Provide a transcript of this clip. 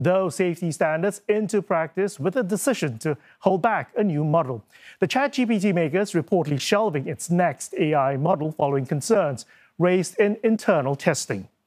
those safety standards into practice with a decision to hold back a new model. The ChatGPT makers reportedly shelving its next AI model following concerns raised in internal testing.